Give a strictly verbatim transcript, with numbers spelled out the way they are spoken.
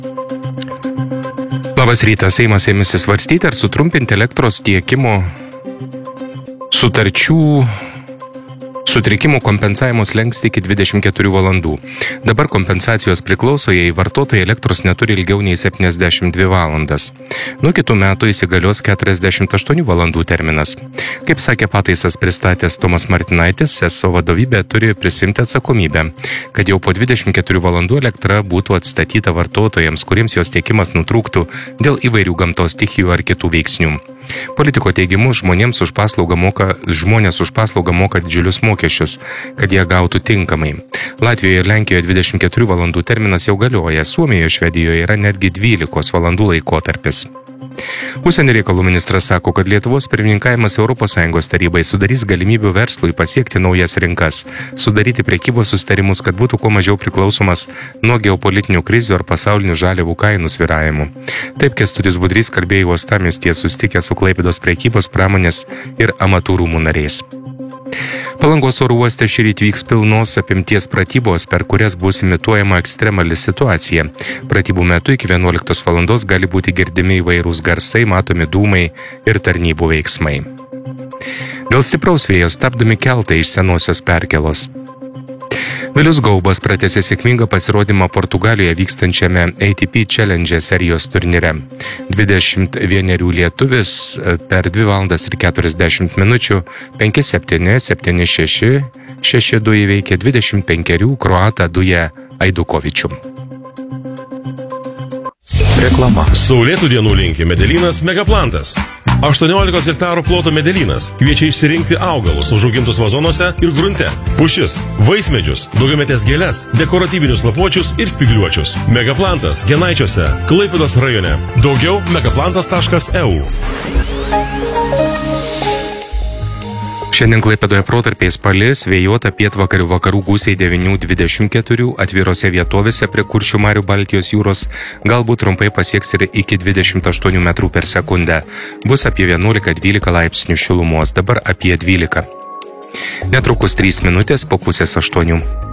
Labas rytas, Seimas ėmėsi svarstyti ar sutrumpinti elektros tiekimo sutarčių sutrikimų kompensavimo slenkstį iki dvidešimt keturių valandų. Dabar kompensacijos priklauso, jei vartotojai elektros neturi ilgiau nei septyniasdešimt dvi valandas. Nuo kitų metų įsigalios keturiasdešimt aštuonių valandų terminas. Kaip sakė pataisas pristatęs Tomas Martinaitis, eso vadovybė turi prisimti atsakomybę, kad jau po dvidešimt keturių valandų elektra būtų atstatyta vartotojams, kuriems jos tiekimas nutrūktų dėl įvairių gamtos stichijų ar kitų veiksnių. Politiko teigimu, žmonėms už paslaugą moka, žmonės už paslaugą moka didžiulius mokesčius, kad jie gautų tinkamai. Latvijoje ir Lenkijoje dvidešimt keturių valandų terminas jau galioja, Suomijoje, Švedijoje yra netgi dvylikos valandų laikotarpis. Užsienio reikalų ministras sako, kad Lietuvos pirmininkavimas Europos Sąjungos tarybai sudarys galimybių verslui pasiekti naujas rinkas, sudaryti prekybos sustarimus, kad būtų kuo mažiau priklausomas nuo geopolitinių krizių ar pasaulinių žaliavų kainų svyravimų. Taip Kęstutis Budrys kalbėjo uostamiestyje susitikęs su Klaipėdos prekybos, pramonės ir amatų rūmų nariais. Palangos oro uoste šįryt vyks pilnos apimties pratybos, per kurias bus imituojama ekstremali situacija. Pratybų metu iki vienuoliktos valandos gali būti girdimi įvairūs garsai, matomi dūmai ir tarnybų veiksmai. Dėl stipraus vėjo stabdomi keltai iš senosios perkėlos. Vilius Gaubas pratęsė sėkmingą pasirodymą Portugalijoje vykstančiame A T P Challenge serijos turnyre. dvidešimt vienerių lietuvis per dvi valandas ir keturiasdešimt minučių penki septyni, septyni šeši, šeši du įveikė dvidešimt penkerių kroatą Duję Aidukovičių. Reklama. Saulėtų dienų linki Medelynas Megaplantas. aštuoniolikos hektarų ploto Medelynas kviečia išsirinkti augalus užaugintus vazonuose ir grunte. Pušis, vaismedžius, daugiametės gėles, dekoratyvinius lapuočius ir spygliuočius. Megaplantas Genaičiuose, Klaipėdos rajone. Daugiau megaplantas taškas e u. Šiandien Klaipėdoje protarpiais palis, vėjuota pietvakarių vakarų gūsiai devyni dvidešimt keturi, atvirose vietovėse prie Kuršių marių Baltijos jūros galbūt trumpai pasieks ir iki dvidešimt aštuonių metrų per sekundę. Bus apie vienuolika dvylika laipsnių šilumos, dabar apie dvylika. Netrukus trys minutės po pusės aštuonių.